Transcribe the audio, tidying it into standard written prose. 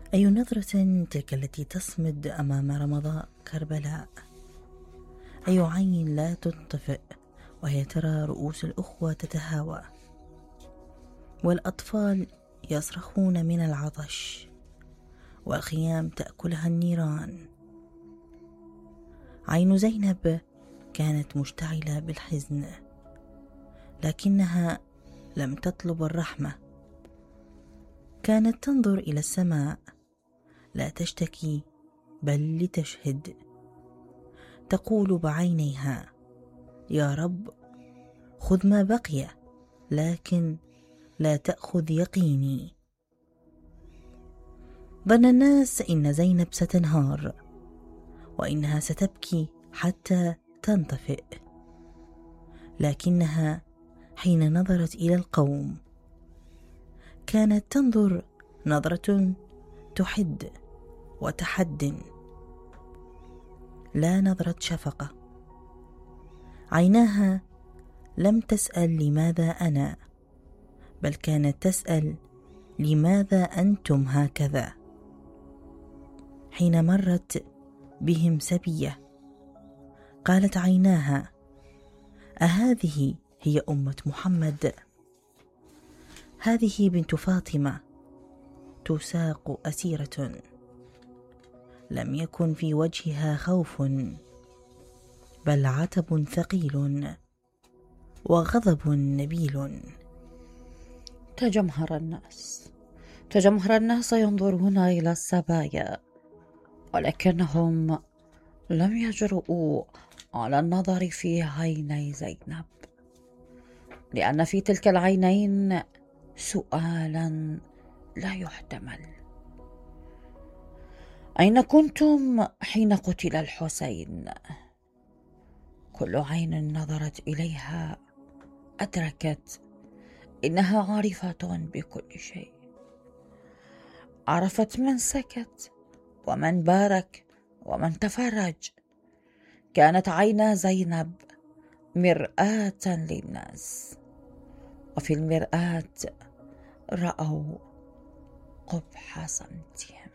أي نظرة تلك التي تصمد أمام رمضاء كربلاء، أي عين لا تنطفئ وهي ترى رؤوس الأخوة تتهاوى والأطفال يصرخون من العطش والخيام تأكلها النيران. عين زينب كانت مشتعلة بالحزن، لكنها لم تطلب الرحمة، كانت تنظر إلى السماء لا تشتكي بل لتشهد، تقول بعينيها: يا رب خذ ما بقي لكن لا تأخذ يقيني. ظن الناس إن زينب ستنهار وإنها ستبكي حتى تنطفئ، لكنها حين نظرت إلى القوم كانت تنظر نظرة تحد وتحد، لا نظرة شفقة. عيناها لم تسأل لماذا أنا، بل كانت تسأل لماذا أنتم هكذا. حين مرت بهم سبية قالت عيناها: أهذه هي أمة محمد؟ هذه بنت فاطمة تساق أسيرة، لم يكن في وجهها خوف بل عتب ثقيل وغضب نبيل. تجمهر الناس ينظرون إلى السبايا، ولكنهم لم يجرؤوا على النظر في عيني زينب، لأن في تلك العينين سؤالا لا يحتمل: أين كنتم حين قتل الحسين؟ كل عين نظرت إليها أدركت إنها عارفة بكل شيء، عرفت من سكت ومن بارك ومن تفرج. كانت عينا زينب مرآة للناس، وفي المرآة رأوا قبح صمتهم.